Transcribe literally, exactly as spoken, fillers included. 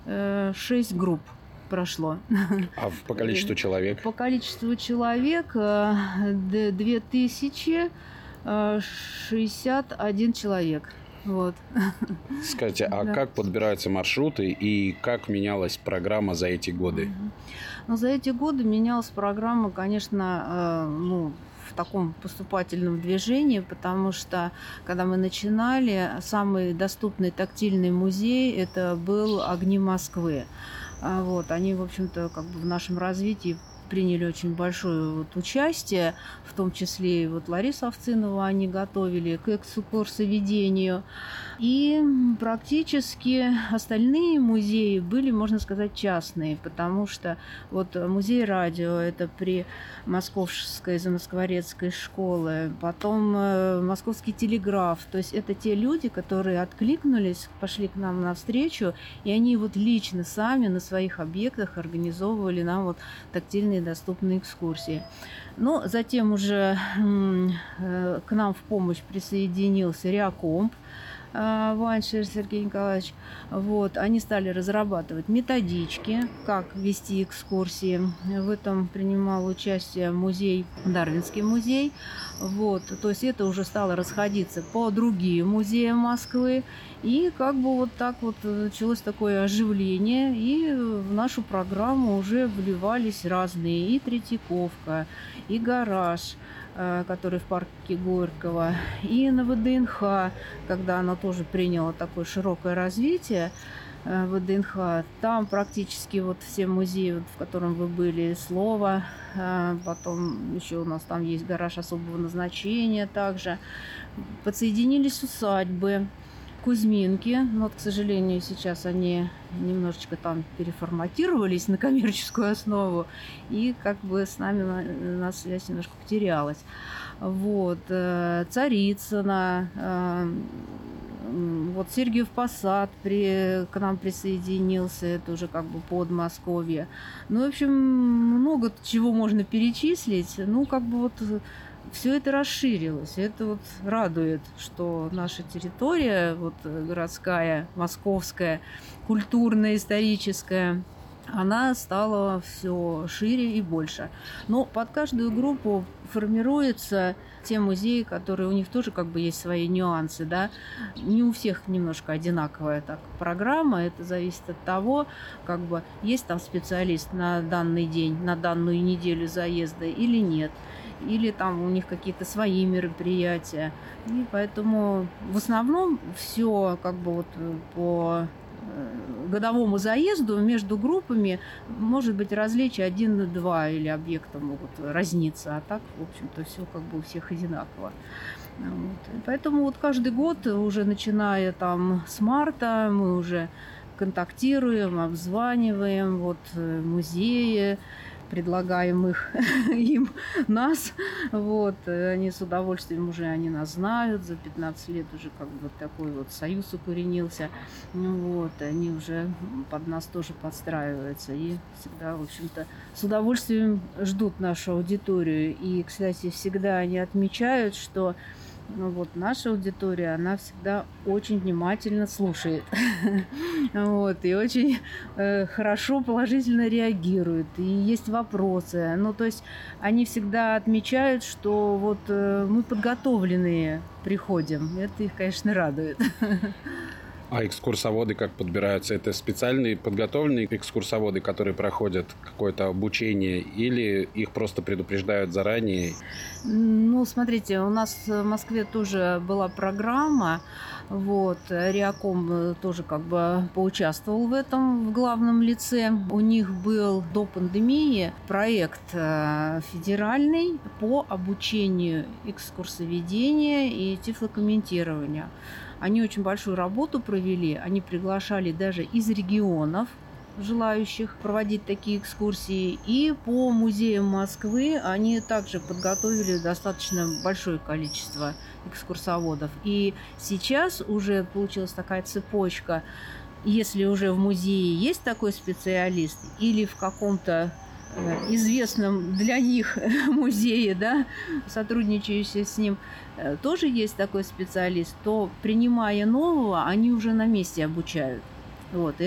шесть групп прошло. А по количеству человек? По количеству человек две тысячи шестьдесят один человек. Вот. Скажите, а да. как подбираются маршруты и как менялась программа за эти годы? Ну, за эти годы менялась программа, конечно, ну, в таком поступательном движении, потому что, когда мы начинали, самый доступный тактильный музей это был «Огни Москвы». Вот, они, в общем-то, как бы в нашем развитии приняли очень большое вот участие, в том числе и вот Ларису Овцинову они готовили к экскурсоведению. И практически остальные музеи были, можно сказать, частные, потому что вот музей радио, это при Московской замоскворецкой школе, потом Московский телеграф, то есть это те люди, которые откликнулись, пошли к нам навстречу, и они вот лично сами на своих объектах организовывали нам вот тактильные доступные экскурсии. Но затем уже к нам в помощь присоединился Реакомп, Ваншер Сергей Николаевич. Вот. Они стали разрабатывать методички, как вести экскурсии. В этом принимал участие музей, Дарвинский музей. Вот. То есть это уже стало расходиться по другим музеям Москвы. И как бы вот так вот началось такое оживление. И в нашу программу уже вливались разные. И Третьяковка, и гараж, который в парке Горького, и на ВДНХ, когда она тоже приняла такое широкое развитие, ВДНХ, там практически вот все музеи, вот, в котором вы были, Слово, потом еще у нас там есть гараж особого назначения также, подсоединились усадьбы, Кузьминки, но, вот, к сожалению, сейчас они немножечко там переформатировались на коммерческую основу, и как бы с нами у нас связь немножко потерялась. Вот. Царицына, вот Сергиев Посад при, к нам присоединился, это уже как бы Подмосковье. Ну, в общем, много чего можно перечислить, ну, как бы вот все это расширилось. Это вот радует, что наша территория, вот городская, московская, культурная, историческая, она стала все шире и больше. Но под каждую группу формируются те музеи, которые у них тоже как бы есть свои нюансы, да. Не у всех немножко одинаковая так программа. Это зависит от того, как бы есть там специалист на данный день, на данную неделю заезда или нет. Или там у них какие-то свои мероприятия. И поэтому в основном все как бы вот по годовому заезду между группами может быть различие один-два или объекта могут разниться, а так, в общем-то, все как бы у всех одинаково. Вот. И поэтому вот каждый год, уже начиная там с марта, мы уже контактируем, обзваниваем вот, музеи, предлагаем их им нас, вот, они с удовольствием уже, они нас знают, за пятнадцать лет уже как бы такой вот союз укоренился, вот, они уже под нас тоже подстраиваются и всегда, в общем-то, с удовольствием ждут нашу аудиторию, и, кстати, всегда они отмечают, что ну, вот, наша аудитория, она всегда очень внимательно слушает. Вот, и очень э, хорошо, положительно реагирует. И есть вопросы. Ну, то есть они всегда отмечают, что вот э, мы подготовленные приходим. Это их, конечно, радует. А экскурсоводы как подбираются? Это специальные подготовленные экскурсоводы, которые проходят какое-то обучение, или их просто предупреждают заранее? Ну, смотрите, у нас в Москве тоже была программа, вот, Реаком тоже как бы поучаствовал в этом в главном лице. У них был до пандемии проект федеральный по обучению экскурсоведения и тифлокомментирования. Они очень большую работу провели, они приглашали даже из регионов желающих проводить такие экскурсии. И по музеям Москвы они также подготовили достаточно большое количество экскурсоводов. И сейчас уже получилась такая цепочка. Если уже в музее есть такой специалист или в каком-то известном для них музее, да, сотрудничающий с ним, тоже есть такой специалист, то, принимая нового, они уже на месте обучают. Вот.